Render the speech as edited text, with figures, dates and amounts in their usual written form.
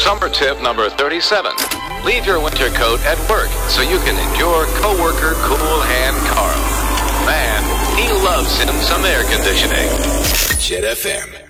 Summer tip number 37. Leave your winter coat at work so you can endure coworker cool hand Carl. Man, he loves him some air conditioning. Jet FM.